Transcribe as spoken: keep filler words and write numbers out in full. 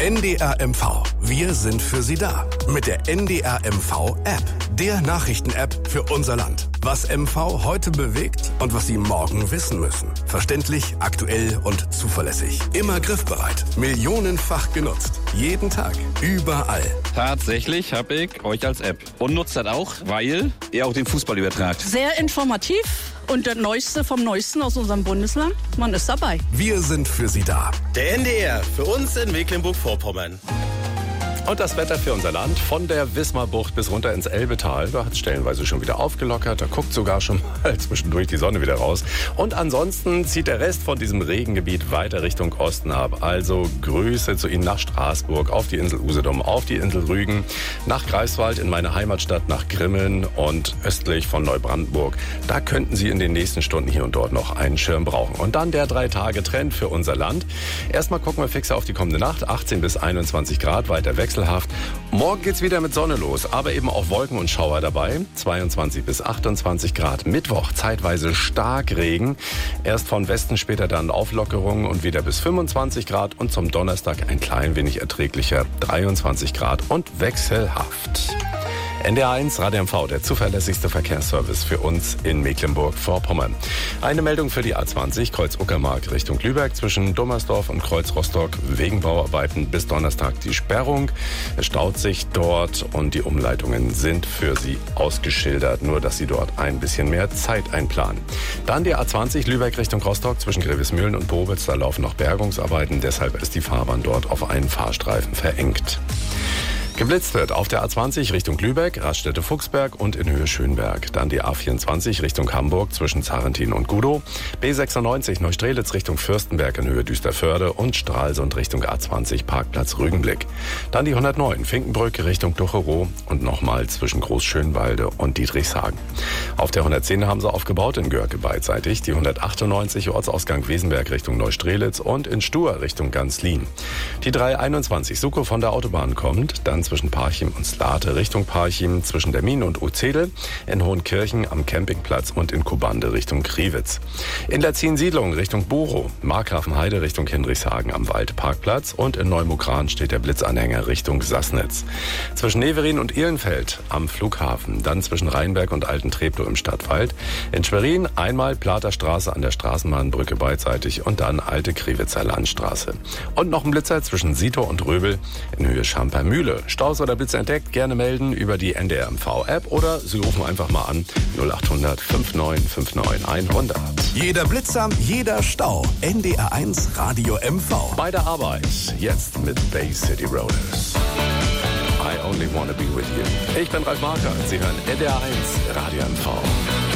N D R M V. Wir sind für Sie da. Mit der N D R M V-App. Der Nachrichten-App für unser Land. Was M V heute bewegt und was Sie morgen wissen müssen. Verständlich, aktuell und zuverlässig. Immer griffbereit. Millionenfach genutzt. Jeden Tag. Überall. Tatsächlich habe ich euch als App. Und nutzt das auch, weil ihr auch den Fußball übertragt. Sehr informativ. Und das Neueste vom Neuesten aus unserem Bundesland, man ist dabei. Wir sind für Sie da. Der N D R, für uns in Mecklenburg-Vorpommern. Und das Wetter für unser Land von der Wismarbucht bis runter ins Elbetal. Da hat es stellenweise schon wieder aufgelockert. Da guckt sogar schon mal zwischendurch die Sonne wieder raus. Und ansonsten zieht der Rest von diesem Regengebiet weiter Richtung Osten ab. Also Grüße zu Ihnen nach Straßburg, auf die Insel Usedom, auf die Insel Rügen, nach Greifswald in meine Heimatstadt, nach Grimmen und östlich von Neubrandenburg. Da könnten Sie in den nächsten Stunden hier und dort noch einen Schirm brauchen. Und dann der Drei-Tage-Trend für unser Land. Erstmal gucken wir fix auf die kommende Nacht. achtzehn bis einundzwanzig Grad, weiter wechselhaft. Morgen geht's wieder mit Sonne los, aber eben auch Wolken und Schauer dabei. zweiundzwanzig bis achtundzwanzig Grad. Mittwoch zeitweise stark Regen. Erst von Westen, später dann Auflockerungen und wieder bis fünfundzwanzig Grad. Und zum Donnerstag ein klein wenig erträglicher dreiundzwanzig Grad und wechselhaft. N D R eins Radio M V, der zuverlässigste Verkehrsservice für uns in Mecklenburg-Vorpommern. Eine Meldung für die A zwanzig, Kreuz Uckermark Richtung Lübeck, zwischen Dommersdorf und Kreuz Rostock, wegen Bauarbeiten bis Donnerstag die Sperrung. Es staut sich dort und die Umleitungen sind für Sie ausgeschildert, nur dass Sie dort ein bisschen mehr Zeit einplanen. Dann die A zwanzig, Lübeck Richtung Rostock, zwischen Grevesmühlen und Bobitz, da laufen noch Bergungsarbeiten, deshalb ist die Fahrbahn dort auf einen Fahrstreifen verengt. Geblitzt wird auf der A zwanzig Richtung Lübeck, Raststätte-Fuchsberg und in Höhe Schönberg. Dann die A vierundzwanzig Richtung Hamburg zwischen Zarrentin und Gudow. B sechsundneunzig Neustrelitz Richtung Fürstenberg in Höhe Düsterförde und Stralsund Richtung A zwanzig Parkplatz Rügenblick. Dann die hundertneun Finkenbrücke Richtung Ducherow und nochmal zwischen Großschönwalde und Dietrichshagen. Auf der hundertzehn haben sie aufgebaut in Görke beidseitig. Die hundertachtundneunzig Ortsausgang Wesenberg Richtung Neustrelitz und in Stur Richtung Ganzlin. Die dreihunderteinundzwanzig Suko von der Autobahn kommt, dann zwischen Parchim und Slate Richtung Parchim, zwischen der Mine und Uzedel, in Hohenkirchen am Campingplatz und in Kubande Richtung Kriwitz. In der Ziensiedlung Richtung Borow, Markgrafenheide Richtung Hindrichshagen am Waldparkplatz und in Neumukran steht der Blitzanhänger Richtung Sassnitz. Zwischen Neverin und Ihlenfeld am Flughafen, dann zwischen Rheinberg und Alten Treptow im Stadtwald. In Schwerin einmal Platerstraße an der Straßenbahnbrücke beidseitig und dann Alte Kriwitzer Landstraße. Und noch ein Blitzer zwischen Sito und Röbel in Höhe Schampermühle. Staus oder Blitze entdeckt, gerne melden über die N D R M V-App oder Sie rufen einfach mal an null acht hundert fünfundneunzig neunundfünfzig hundert. Jeder Blitzer, jeder Stau. N D R eins Radio M V. Bei der Arbeit jetzt mit Bay City Rollers. I only wanna be with you. Ich bin Ralf Marker. Sie hören N D R eins Radio M V.